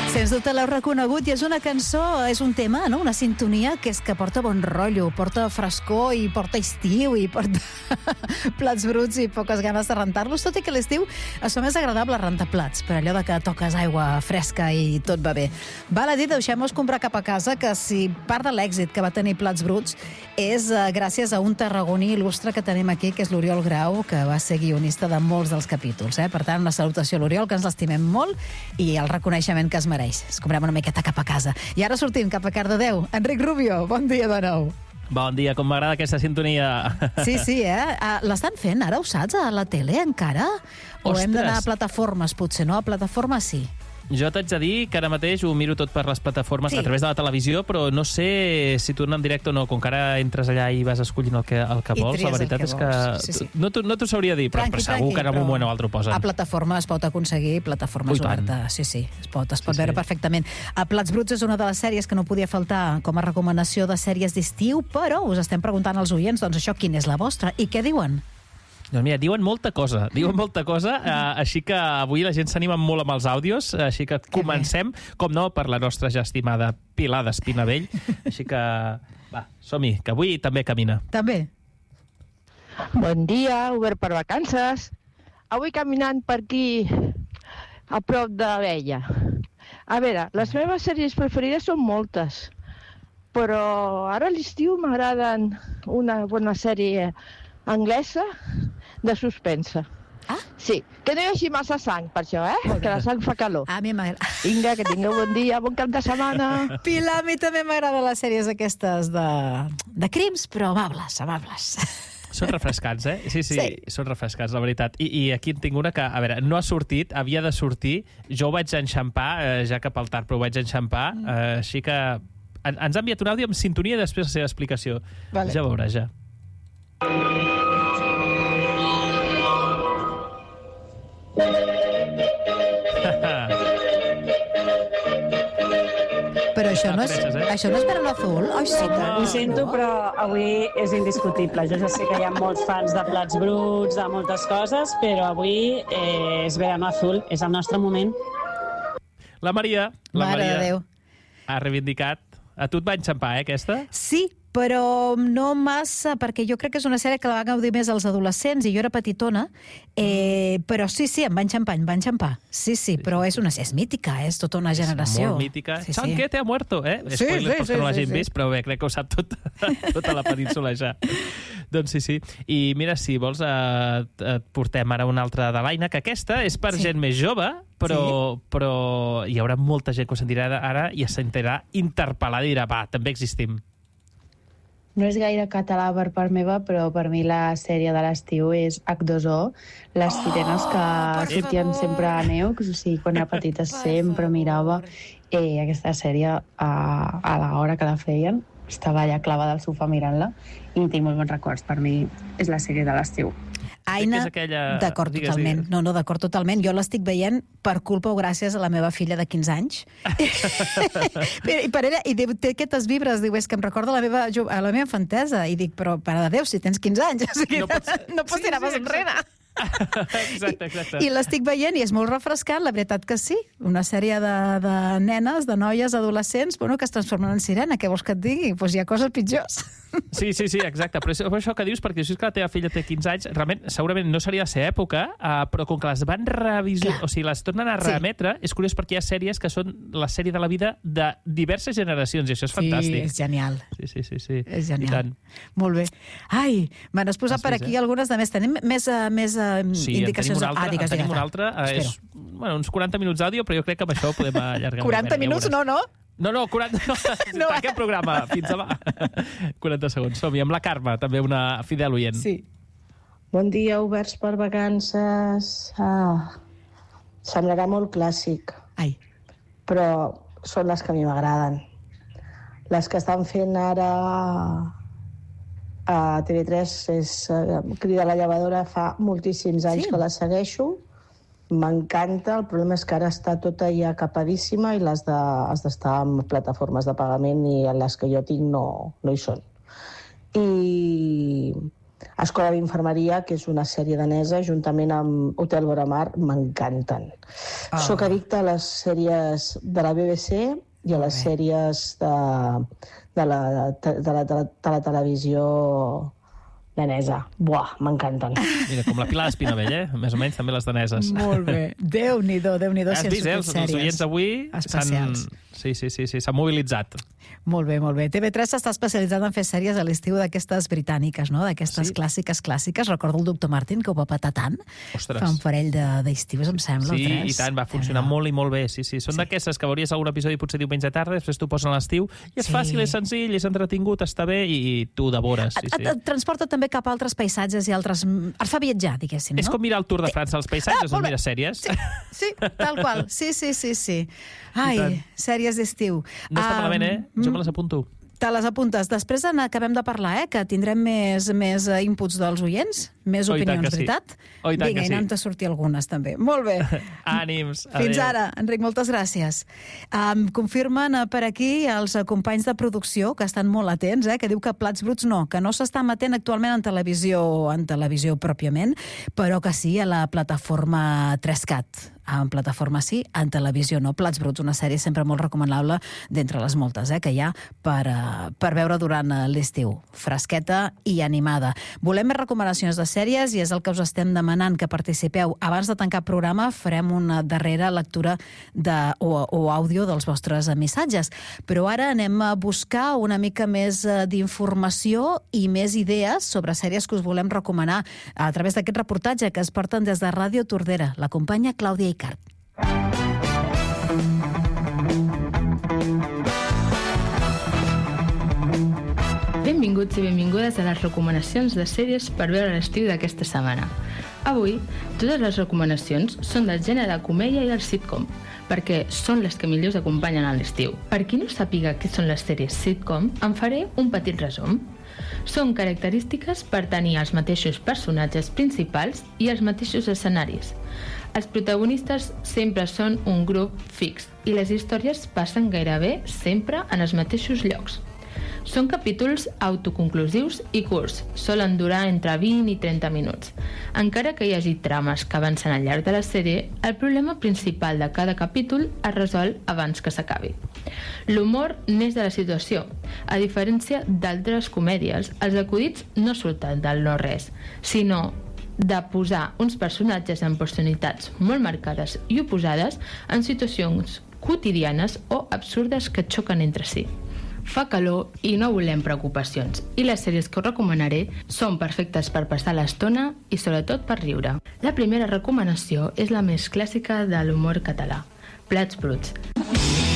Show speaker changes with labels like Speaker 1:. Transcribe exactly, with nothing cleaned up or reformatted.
Speaker 1: Sens dubte l'heu reconegut i és una cançó, és un tema, no? Una sintonia que és que porta bon rotllo, porta frescor i porta estiu i porta plats bruts i poques ganes de rentar-los, tot i que l'estiu es fa més agradable rentar plats, per allò de que toques aigua fresca i tot va bé. Val a dir, deixem-nos comprar cap a casa, que si part de l'èxit que va tenir Plats Bruts és uh, gràcies a un tarragoní il·lustre que tenim aquí, que és l'Oriol Grau, que va ser guionista de molts dels capítols. Eh? Per tant, una salutació a l'Oriol, que ens l'estimem molt, i el reconeixement que es mereix. Es comprem una miqueta cap a casa. I ara sortim cap a Cardedeu. Enric Rubio, bon dia de nou.
Speaker 2: Bon dia, com m'agrada aquesta sintonia.
Speaker 1: Sí, sí, eh? L'estan fent ara, ho saps, a la tele encara? O
Speaker 2: Ostres.
Speaker 1: Hem d'anar a plataformes, potser, no? A plataformes sí.
Speaker 2: Jo t'haig de dir que ara mateix ho miro tot per les plataformes
Speaker 1: Sí.
Speaker 2: a través de la televisió, però no sé si torna en directe o no. Com que ara entres allà i vas escollint el que, el que
Speaker 1: I
Speaker 2: vols,
Speaker 1: tries
Speaker 2: la
Speaker 1: el
Speaker 2: veritat
Speaker 1: que
Speaker 2: és
Speaker 1: vols.
Speaker 2: que...
Speaker 1: Sí, sí.
Speaker 2: No t'ho no t'ho sabria dir, però,
Speaker 1: Tranqui,
Speaker 2: però segur
Speaker 1: tranqui,
Speaker 2: que en algun
Speaker 1: però
Speaker 2: moment o altre ho posen.
Speaker 1: A plataforma es pot aconseguir, plataformes
Speaker 2: Ui, tant.
Speaker 1: obertes, sí, sí, es pot, es pot
Speaker 2: Sí,
Speaker 1: veure
Speaker 2: sí.
Speaker 1: perfectament. A Plats Bruts és una de les sèries que no podia faltar com a recomanació de sèries d'estiu, però us estem preguntant als oients, doncs això, quina és la vostra? I què diuen?
Speaker 2: Doncs mira, diuen molta cosa, diuen molta cosa, eh, així que avui la gent s'anima molt amb els àudios, així que comencem, com no, per la nostra ja estimada Pilar d'Espinavell, així que, va, som-hi, que avui també camina.
Speaker 1: També.
Speaker 3: Bon dia, obert per vacances. Avui caminant per aquí, a prop d'Abella. A veure, les meves sèries preferides són moltes, però ara a l'estiu m'agraden una bona sèrie anglesa de suspensa.
Speaker 1: Ah?
Speaker 3: Sí, que no hi hagi massa sang per això, eh? Que la sang fa calor.
Speaker 1: A mi m'agrada.
Speaker 3: Vinga, que tingueu bon dia, bon cap de setmana.
Speaker 1: Pilar, a mi també m'agraden les sèries aquestes de, de crims, però amables, amables.
Speaker 2: Són refrescants, eh? Sí, sí,
Speaker 1: Sí.
Speaker 2: són refrescants, la veritat. I, I aquí en tinc una que, a veure, no ha sortit, havia de sortir, jo ho vaig enxampar, eh, ja cap al tard, però ho vaig enxampar, eh, així que en, ens ha enviat un àudio amb sintonia i després la seva explicació.
Speaker 1: Vale.
Speaker 2: Ja veuràs, ja.
Speaker 1: Però això no és,
Speaker 2: coneixes, eh?
Speaker 1: això no és Verano Azul? Ai, sí, que...
Speaker 4: Ho sento, però avui és indiscutible. Jo ja sé que hi ha molts fans de Plats Bruts, de moltes coses, però avui eh, és Verano Azul, és el nostre moment.
Speaker 2: La Maria, la
Speaker 1: Mare de
Speaker 2: Maria
Speaker 1: Déu.
Speaker 2: ha reivindicat. A tu et va enxampar, eh, aquesta?
Speaker 1: Sí, però no massa, perquè jo crec que és una sèrie que la van gaudir més els adolescents i jo era petitona, eh, però sí, sí, em va enxampar, em va enxampar. Sí, sí, però és una és mítica, eh, és tota una generació.
Speaker 2: És molt mítica.
Speaker 1: Sí,
Speaker 2: Sí,
Speaker 1: sí.
Speaker 2: Chanquete ha muerto, eh?
Speaker 1: Sí,
Speaker 2: Spoiler
Speaker 1: sí,
Speaker 2: pels
Speaker 1: sí,
Speaker 2: que no
Speaker 1: sí,
Speaker 2: l'hagin
Speaker 1: sí.
Speaker 2: vist, però bé, crec que ho sap tot, tota la península ja. Doncs sí, sí. I mira, si vols, eh, et portem ara una altra de l'Aina, que aquesta és per
Speaker 1: Sí.
Speaker 2: gent més jove, però, però hi haurà molta gent que ho sentirà ara i es sentirà interpel·lada i dirà, va, també existim.
Speaker 5: No és gaire català per part meva, però per mi la sèrie de l'estiu és hac dos o, les sirenes que
Speaker 1: per
Speaker 5: sortien
Speaker 1: favor.
Speaker 5: sempre a Neux, o sigui, quan era petita sempre mirava eh, aquesta sèrie a, a l'hora que la feien, estava allà clavada al sofà mirant-la i en tinc molt bons records. Per mi és la sèrie de l'estiu.
Speaker 1: Aina,
Speaker 2: Crec que és aquella-
Speaker 1: d'acord
Speaker 2: digues,
Speaker 1: totalment.
Speaker 2: digues.
Speaker 1: No, no, d'acord totalment. Jo l'estic veient per culpa o gràcies a la meva filla de quinze anys. I per ella, i diu, té aquestes vibres, diu, és que em recorda la meva, jo- a la meva infantesa. I dic, però, pare de Déu, si tens quinze anys, o sigui,
Speaker 2: No
Speaker 1: no
Speaker 2: pots-
Speaker 1: pots, no pots
Speaker 2: Sí,
Speaker 1: tirar
Speaker 2: sí,
Speaker 1: més
Speaker 2: exacte.
Speaker 1: enrere.
Speaker 2: Exacte, exacte.
Speaker 1: I l'estic veient i és molt refrescant, la veritat que sí. Una sèrie de, de nenes, de noies, adolescents, bueno, que es transformen en sirena. Què vols que et digui? Doncs hi ha coses pitjors.
Speaker 2: Sí, sí, sí, exacte. Però és per això que dius, perquè si és que la teva filla té quinze anys, realment, segurament no seria la seva època, uh, però com que les van revisió,
Speaker 1: Clar.
Speaker 2: o sigui, les tornen a
Speaker 1: Sí.
Speaker 2: reemetre, és curiós perquè hi ha sèries que són la sèrie de la vida de diverses generacions, i això és fantàstic.
Speaker 1: Sí, és genial.
Speaker 2: Sí, sí, sí, sí.
Speaker 1: És
Speaker 2: I
Speaker 1: genial.
Speaker 2: tant.
Speaker 1: Molt bé. Ai, me n'has posat
Speaker 2: Has
Speaker 1: per
Speaker 2: vist,
Speaker 1: aquí
Speaker 2: eh?
Speaker 1: algunes de més. Tenim més, uh, més uh,
Speaker 2: Sí, en tenim
Speaker 1: indicacions.
Speaker 2: un altre,
Speaker 1: ah, digues,
Speaker 2: en tenim
Speaker 1: digues,
Speaker 2: un
Speaker 1: va.
Speaker 2: altre eh, és,
Speaker 1: Espero.
Speaker 2: bueno, uns quaranta minuts d'àudio, però jo crec que amb això ho podem allargar.
Speaker 1: quaranta
Speaker 2: una mica,
Speaker 1: minuts,
Speaker 2: ja
Speaker 1: no,
Speaker 2: veuràs.
Speaker 1: no?
Speaker 2: No, no, quaranta, no,
Speaker 1: No.
Speaker 2: no. Tanquem programa, fins demà. quaranta segons, som-hi, amb la Carme, també una fidel oient.
Speaker 1: Sí.
Speaker 6: Bon dia, oberts per vacances. Ah, semblarà molt clàssic,
Speaker 1: Ai,
Speaker 6: però són les que a mi m'agraden. Les que estan fent ara a T V tres és eh, Crida a la llevadora, fa moltíssims anys
Speaker 1: Sí.
Speaker 6: que la segueixo. M'encanta, el problema és que ara està tota ja capadíssima i les de, has d'estar en plataformes de pagament i en les que jo tinc no, no hi són. I Escola d'Infermeria, que és una sèrie danesa, juntament amb Hotel Boramar, m'encanten.
Speaker 1: Oh.
Speaker 6: Soc addicta a les sèries de la B B C i a les sèries de, de, la, de, la, de, la, de la televisió danesa. Buah, m'encanten.
Speaker 2: Mira, com la Pilar Espinavell, eh? Més o menys també les daneses.
Speaker 1: Molt bé. Déu-n'hi-do, Déu-n'hi-do
Speaker 2: Has
Speaker 1: si han
Speaker 2: vist, eh?
Speaker 1: sortit
Speaker 2: Els, els
Speaker 1: sèries
Speaker 2: oients avui
Speaker 1: especials.
Speaker 2: s'han... Sí, sí, sí, sí, s'ha mobilitzat.
Speaker 1: Molt bé, molt bé. T V tres s'està especialitzant en fer sèries a l'estiu d'aquestes britàniques, no? D'aquestes
Speaker 2: Sí.
Speaker 1: clàssiques, clàssiques. Recordo el doctor Martin, que ho va patar tant.
Speaker 2: Ostres.
Speaker 1: Fa un parell de- d'estius, em sembla,
Speaker 2: Sí,
Speaker 1: o tres.
Speaker 2: i tant, va funcionar
Speaker 1: Déu-n'hi-do.
Speaker 2: molt i molt bé. Sí, sí. Són
Speaker 1: Sí.
Speaker 2: d'aquestes que veuries algun episodi potser diumenge a tarda, després t'ho posen a l'estiu, i és
Speaker 1: Sí.
Speaker 2: fàcil, és senzill, és entretingut, està bé, i tu ho devores. Sí,
Speaker 1: Et,
Speaker 2: sí.
Speaker 1: et, et transporta també cap a altres paisatges i altres... Et fa viatjar, diguéssim, no?
Speaker 2: És com mirar el Tour de França als paisatges,
Speaker 1: Ah,
Speaker 2: on
Speaker 1: molt bé.
Speaker 2: mires sèries.
Speaker 1: Sí, sí, tal qual. Sí, sí, sí, sí.
Speaker 2: tant.
Speaker 1: Ai, sèries d'estiu.
Speaker 2: No està
Speaker 1: Ah,
Speaker 2: malament, eh? Jo me les apunto.
Speaker 1: Te les apuntes. Després en acabem de parlar, eh? Que tindrem més, més eh, inputs dels oients, més
Speaker 2: Oh, i tant
Speaker 1: opinions,
Speaker 2: que sí.
Speaker 1: veritat?
Speaker 2: Oh, i tant
Speaker 1: Vinga,
Speaker 2: que
Speaker 1: i
Speaker 2: sí.
Speaker 1: n'han de sortir algunes, també. Molt bé.
Speaker 2: Ànims.
Speaker 1: Fins
Speaker 2: adéu.
Speaker 1: ara, Enric, moltes gràcies. Um, confirmen eh, per aquí els eh, companys de producció, que estan molt atents, eh? Que diu que Plats Bruts no, que no s'està emetent actualment en televisió, en televisió pròpiament, però que sí a la plataforma tres cat. En plataforma sí, en televisió no. Plats Bruts, una sèrie sempre molt recomanable d'entre les moltes eh, que hi ha per, uh, per veure durant uh, l'estiu. Fresqueta i animada. Volem més recomanacions de sèries i és el que us estem demanant que participeu. Abans de tancar el programa farem una darrera lectura de, o, o àudio dels vostres missatges. Però ara anem a buscar una mica més uh, d'informació i més idees sobre sèries que us volem recomanar a través d'aquest reportatge que es porten des de Ràdio Tordera. L'acompanya Clàudia Icart.
Speaker 7: Benvinguts i benvingudes a les recomanacions de sèries per veure a l'estiu d'aquesta setmana. Avui, totes les recomanacions són del gènere de comèdia i el sitcom, perquè són les que millor acompanyen a l'estiu. Per qui no sàpiga què són les sèries sitcom, en faré un petit resum. Són característiques per tenir els mateixos personatges principals i els mateixos escenaris. Els protagonistes sempre són un grup fix i les històries passen gairebé sempre en els mateixos llocs. Són capítols autoconclusius i curts, solen durar entre vint i trenta minuts. Encara que hi hagi trames que avancen al llarg de la sèrie, el problema principal de cada capítol es resol abans que s'acabi. L'humor neix de la situació. A diferència d'altres comèdies, els acudits no surten del no-res, sinó de posar uns personatges amb personalitats molt marcades i oposades en situacions quotidianes o absurdes que xoquen entre si. Fa calor i no volem preocupacions, i les sèries que us recomanaré són perfectes per passar l'estona i sobretot per riure. La primera recomanació és la més clàssica de l'humor català, Plats Bruts.